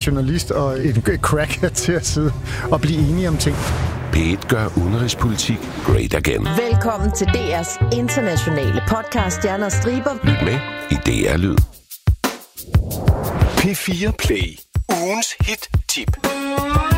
journalist og en crackhead til at sidde og blive enige om ting. P1 gør udenrigspolitik great again. Velkommen til DR's internationale podcast Stjerner og Striber. Lyt med i DR Lyd. P4 Play. Ugens hit-tip.